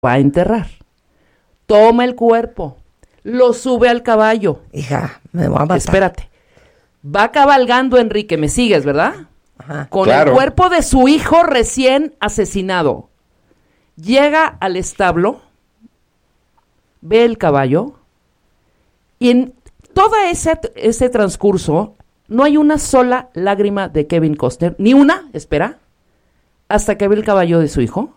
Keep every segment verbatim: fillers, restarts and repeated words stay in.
va a enterrar. Toma el cuerpo, lo sube al caballo. Hija, me voy a matar. Espérate. Va cabalgando Enrique, ¿me sigues, verdad? Ajá. Con Claro. el cuerpo de su hijo recién asesinado. Llega al establo, ve el caballo, y en todo ese, ese transcurso no hay una sola lágrima de Kevin Costner, ni una, espera, hasta que ve el caballo de su hijo.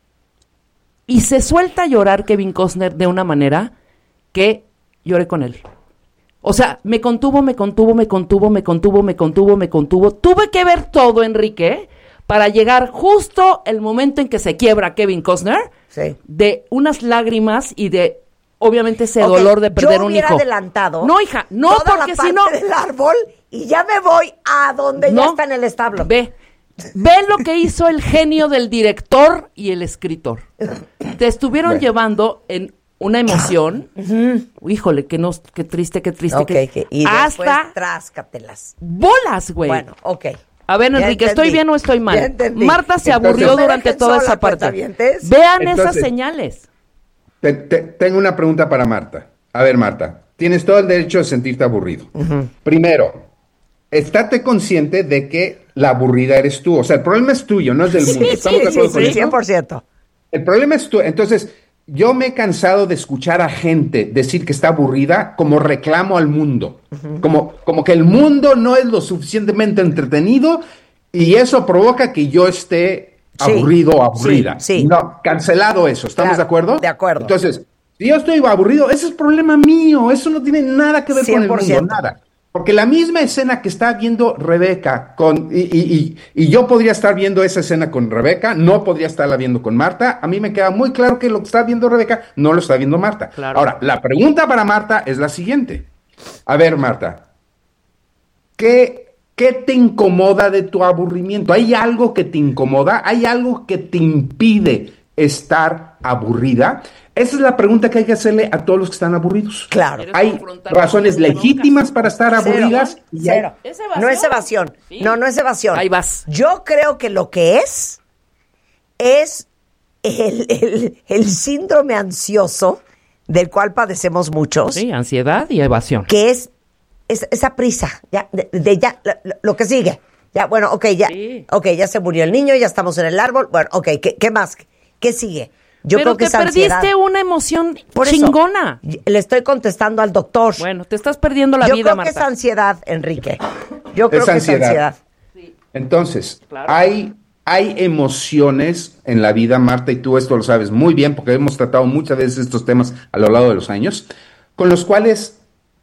Y se suelta a llorar Kevin Costner de una manera que lloré con él. O sea, me contuvo, me contuvo, me contuvo, me contuvo, me contuvo, me contuvo. Tuve que ver todo, Enrique, para llegar justo el momento en que se quiebra Kevin Costner, Sí. de unas lágrimas y de, obviamente, ese Ok, dolor de perder yo un hubiera hijo. adelantado No, hija, no, toda porque la si parte no... del árbol y ya me voy a donde ya No. está en el establo. Ve, ve lo que hizo el genio del director y el escritor. Te estuvieron Bueno. llevando en una emoción. Híjole, qué, nos, qué triste, qué triste. Ok, qué- que- y después hasta tráscatelas. bolas, güey. Bueno, ok. A ver, Ya Enrique, ¿estoy entendí. bien o estoy Ya mal? entendí. Marta se Entonces- aburrió No me durante dejen toda sola, esa parte. cuentavientes. Vean esas Entonces- señales. Te- te- tengo una pregunta para Marta. A ver, Marta, tienes todo el derecho de sentirte aburrido. Primero, estate consciente de que la aburrida eres tú. O sea, el problema es tuyo, no es del mundo. Sí, ¿Estamos de sí, acuerdo sí, con sí, eso? cien por ciento. El problema es tú. Entonces, yo me he cansado de escuchar a gente decir que está aburrida como reclamo al mundo. como, como que el mundo no es lo suficientemente entretenido y eso provoca que yo esté Sí, aburrido o aburrida. sí, sí. No, cancelado eso. ¿Estamos Claro, de acuerdo? de acuerdo. Entonces, si yo estoy aburrido, ese es problema mío. Eso no tiene nada que ver con el cien por ciento. mundo, nada. Porque la misma escena que está viendo Rebeca con y, y, y, y yo podría estar viendo esa escena con Rebeca, no podría estarla viendo con Marta. A mí me queda muy claro que lo que está viendo Rebeca no lo está viendo Marta. Claro. Ahora, la pregunta para Marta es la siguiente. A ver, Marta, ¿qué, qué te incomoda de tu aburrimiento? ¿Hay algo que te incomoda? ¿Hay algo que te impide estar aburrida? Esa es la pregunta que hay que hacerle a todos los que están aburridos. Claro. ¿Quieres Hay confrontar razones con tu legítimas bronca? para estar Cero, aburridas. y hay- Cero. ¿Es evasión? No es evasión. Sí. No, no es evasión. Ahí vas. Yo creo que lo que es es el, el- el síndrome ansioso del cual padecemos muchos, Sí, ansiedad y evasión. que es, es- esa prisa ya, de, de ya lo, lo que sigue. Ya, bueno, ok, ya, Sí. ok, ya se murió el niño, ya estamos en el árbol. Bueno, ok, ¿qué, qué más? ¿Qué sigue? Yo Pero creo que te es ansiedad. perdiste una emoción Por eso, chingona. le estoy contestando al doctor. Bueno, te estás perdiendo la Yo vida, creo que es Marta. ansiedad, Enrique. Yo creo Es que ansiedad. es ansiedad. Entonces, Claro. hay, hay emociones en la vida, Marta, y tú esto lo sabes muy bien, porque hemos tratado muchas veces estos temas a lo largo de los años, con los cuales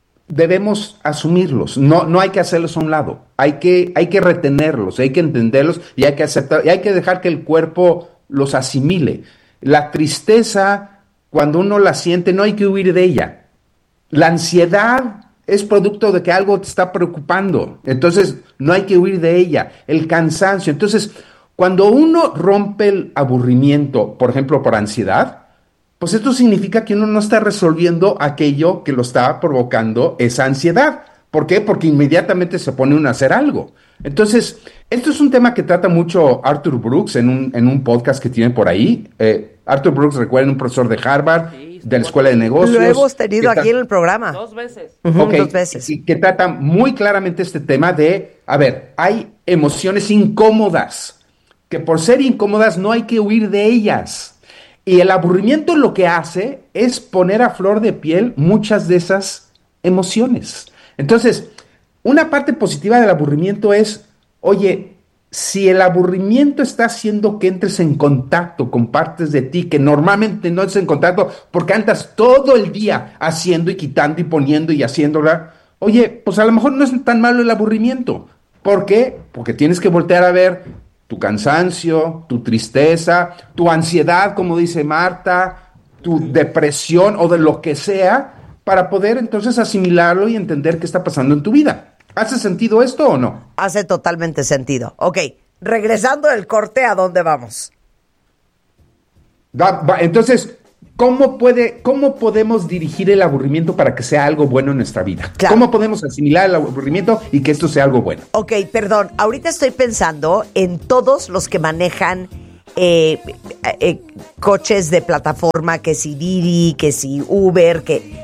debemos asumirlos. No, no hay que hacerlos a un lado. Hay que, hay que retenerlos, hay que entenderlos y hay que aceptar, y hay que dejar que el cuerpo los asimile. La tristeza, cuando uno la siente, no hay que huir de ella. La ansiedad es producto de que algo te está preocupando, entonces no hay que huir de ella. El cansancio, entonces cuando uno rompe el aburrimiento, por ejemplo, por ansiedad, pues esto significa que uno no está resolviendo aquello que lo está provocando esa ansiedad. ¿Por qué? Porque inmediatamente se pone uno a hacer algo. Entonces, esto es un tema que trata mucho Arthur Brooks en un, en un podcast que tiene por ahí. Eh, Arthur Brooks, recuerden, un profesor de Harvard, Sí, de la Escuela de Negocios. Lo hemos tenido que aquí en el programa. Dos veces. Ujú, Ok, dos veces. y que trata muy claramente este tema de, a ver, hay emociones incómodas, que por ser incómodas no hay que huir de ellas. Y el aburrimiento lo que hace es poner a flor de piel muchas de esas emociones. Entonces, una parte positiva del aburrimiento es, oye, si el aburrimiento está haciendo que entres en contacto con partes de ti que normalmente no entres en contacto porque andas todo el día haciendo y quitando y poniendo y haciéndola, oye, pues a lo mejor no es tan malo el aburrimiento. ¿Por qué? Porque tienes que voltear a ver tu cansancio, tu tristeza, tu ansiedad, como dice Marta, tu depresión o de lo que sea, para poder entonces asimilarlo y entender qué está pasando en tu vida. ¿Hace sentido esto o no? Hace totalmente sentido. Ok, regresando del corte, ¿a dónde vamos? Va- va- entonces, ¿cómo, puede, ¿cómo podemos dirigir el aburrimiento para que sea algo bueno en nuestra vida? Claro. ¿Cómo podemos asimilar el aburrimiento y que esto sea algo bueno? Ok, perdón, ahorita estoy pensando en todos los que manejan eh, eh, coches de plataforma, que si Didi, que si Uber, que...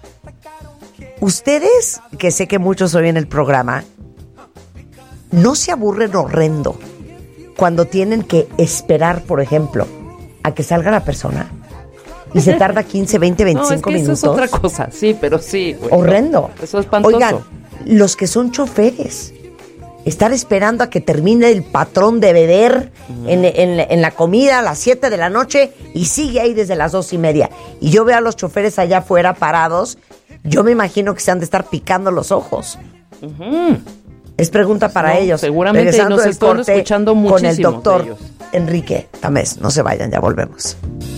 Ustedes, que sé que muchos oyen el programa, ¿no se aburren horrendo cuando tienen que esperar, por ejemplo, a que salga la persona? Y se tarda quince, veinte, veinticinco no, es que minutos. Eso es otra cosa, sí, pero sí. Güey, horrendo. Eso es espantoso. Oigan, los que son choferes, estar esperando a que termine el patrón de beber uh-huh. en, en, en la comida a las siete de la noche y sigue ahí desde las dos y media. Y yo veo a los choferes allá afuera parados, yo me imagino que se han de estar picando los ojos. Uh-huh. Es pregunta para no, ellos. Seguramente Regresando nos el están corte escuchando muchísimo con el doctor Enrique Tamés. No se vayan, ya volvemos.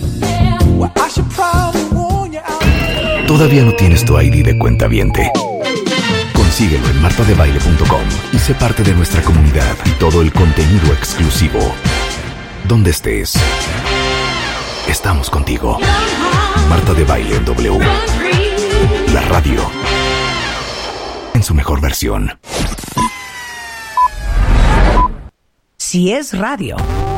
¿Todavía no tienes tu I D de cuentaviente? Consíguelo en marta de baile punto com y sé parte de nuestra comunidad y todo el contenido exclusivo. Donde estés, estamos contigo. Marta de Baile en W. La radio en su mejor versión. Si es radio.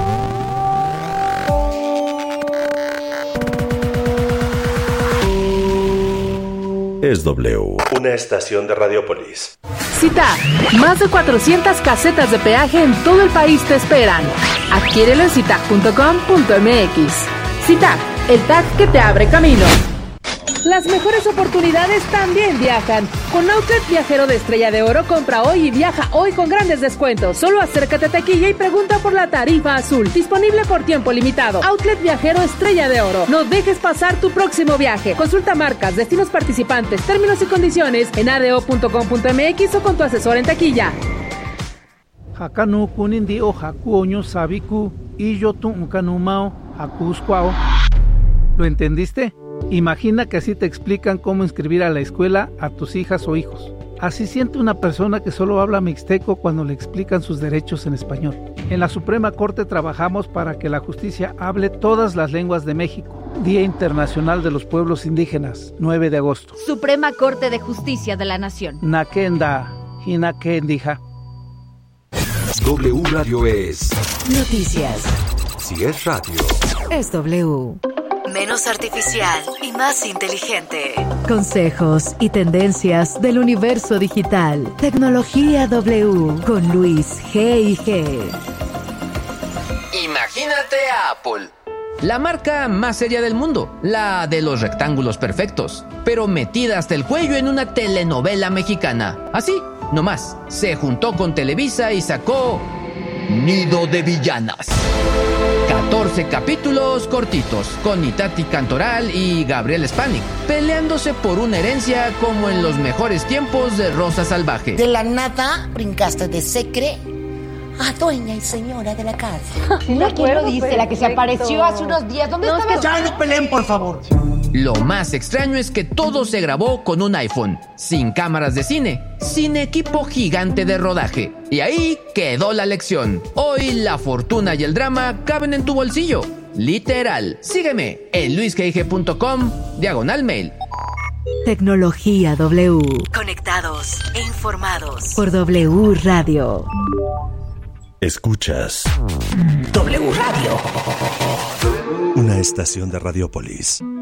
Es W. Una estación de Radiopolis. Cita. Más de cuatrocientas casetas de peaje en todo el país te esperan. Adquiérelo en citac punto com punto m x. Citac, el tag que te abre camino. Las mejores oportunidades también viajan. Con Outlet Viajero de Estrella de Oro, compra hoy y viaja hoy con grandes descuentos. Solo acércate a taquilla y pregunta por la tarifa azul. Disponible por tiempo limitado. Outlet Viajero Estrella de Oro. No dejes pasar tu próximo viaje. Consulta marcas, destinos participantes, términos y condiciones en a d o punto com punto m x o con tu asesor en taquilla. Hakanu kunindi o hakuoño sabiku y yo tu ukanumao hakuskwao. ¿Lo entendiste? Imagina que así te explican cómo inscribir a la escuela a tus hijas o hijos. Así siente una persona que solo habla mixteco cuando le explican sus derechos en español. En la Suprema Corte trabajamos para que la justicia hable todas las lenguas de México. Día Internacional de los Pueblos Indígenas, nueve de agosto. Suprema Corte de Justicia de la Nación. Nakenda, Hinakendija. W Radio es noticias. Si es radio, es W. Menos artificial y más inteligente. Consejos y tendencias del universo digital. Tecnología W con Luis G y G. Imagínate a Apple. La marca más seria del mundo, la de los rectángulos perfectos, pero metida hasta el cuello en una telenovela mexicana. Así, nomás, se juntó con Televisa y sacó Nido de Villanas. catorce capítulos cortitos, con Itati Cantoral y Gabriel Spanik, peleándose por una herencia como en los mejores tiempos de Rosa Salvaje. De la nada, brincaste de secre a dueña y señora de la casa. ¿No quién lo dice? La que se apareció hace unos días. ¿Dónde no, estaba? Ya no peleen, por favor. Lo más extraño es que todo se grabó con un iPhone, sin cámaras de cine, sin equipo gigante de rodaje. Y ahí quedó la lección. Hoy la fortuna y el drama caben en tu bolsillo. Literal. Sígueme en luis g g punto com, diagonal mail. Tecnología W. Conectados e informados. Por W Radio. Escuchas W Radio. Una estación de Radiopolis.